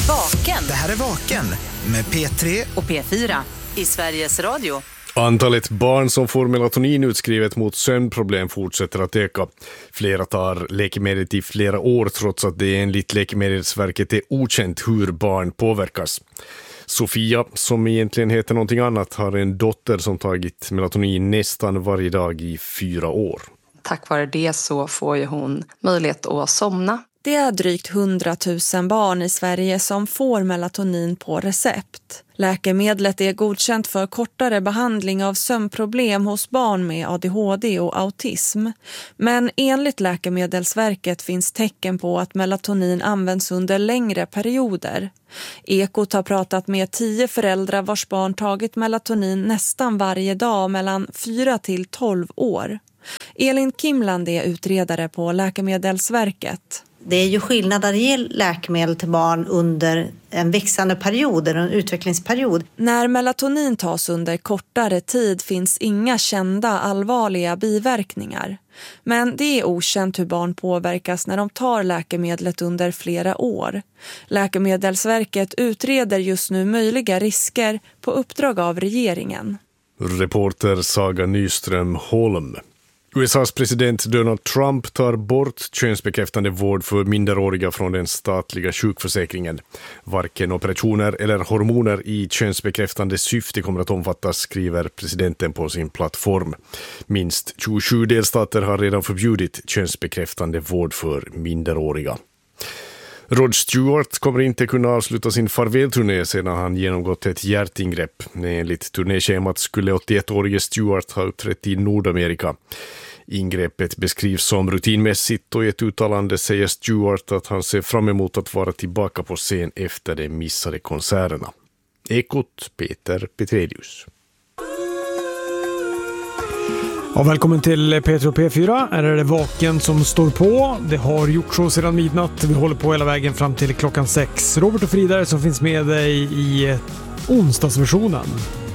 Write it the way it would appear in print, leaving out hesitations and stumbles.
Vaken. Det här är Vaken med P3 och P4 i Sveriges Radio. Antalet barn som får melatonin utskrivet mot sömnproblem fortsätter att öka. Flera tar läkemedlet i flera år trots att det enligt Läkemedelsverket är okänt hur barn påverkas. Sofia, som egentligen heter någonting annat, har en dotter som tagit melatonin nästan varje dag i 4 år. Tack vare det så får ju hon möjlighet att somna. Det är drygt 100 000 barn i Sverige som får melatonin på recept. Läkemedlet är godkänt för kortare behandling av sömnproblem hos barn med ADHD och autism. Men enligt Läkemedelsverket finns tecken på att melatonin används under längre perioder. Ekot har pratat med 10 föräldrar vars barn tagit melatonin nästan varje dag mellan 4 till 12 år. Elin Kimland är utredare på Läkemedelsverket. Det är ju skillnad att ge läkemedel till barn under en växande period, en utvecklingsperiod. När melatonin tas under kortare tid finns inga kända allvarliga biverkningar. Men det är okänt hur barn påverkas när de tar läkemedlet under flera år. Läkemedelsverket utreder just nu möjliga risker på uppdrag av regeringen. Reporter Saga Nyström Holm. USAs president Donald Trump tar bort könsbekräftande vård för minderåriga från den statliga sjukförsäkringen. Varken operationer eller hormoner i könsbekräftande syfte kommer att omfattas, skriver presidenten på sin plattform. Minst 27 delstater har redan förbjudit könsbekräftande vård för minderåriga. Rod Stewart kommer inte kunna avsluta sin farvälturné sedan han genomgått ett hjärtingrepp. Enligt turnéschemat skulle 81-årige Stewart ha uppträtt i Nordamerika. Ingreppet beskrivs som rutinmässigt och i ett uttalande säger Stewart att han ser fram emot att vara tillbaka på scen efter de missade konserterna. Ekot, Peter Petrelius. Ja, välkommen till P3 och P4. Här är det Vaken som står på. Det har gjort så sedan midnatt. Vi håller på hela vägen fram till klockan 6. Robert och Frida som finns med dig i onsdagsversionen.